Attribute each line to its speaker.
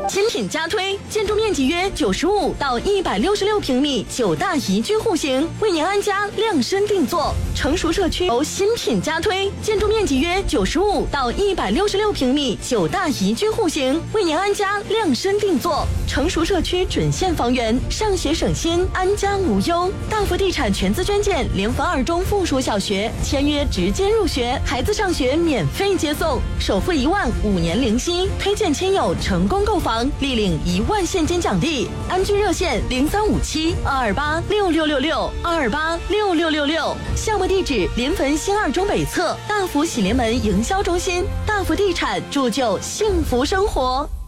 Speaker 1: 新品加推，建筑面积约95到166平米，9大宜居户型，为您安家量身定做。成熟社区由新品加推，建筑面积约95到166平米，9大宜居户型，为您安家量身定做。成熟社区准现房源，上学省心，安家无忧。大福地产全资捐建联合2中附属小学，签约直接入学，孩子上学免费接送，首付1万，5年零息，推荐亲友成功购房，立领1万现金奖励。安居热线0357-228-6666，228-6666。项目地址：临汾新2中北侧大福喜临门营销中心。大福地产铸就幸福生活。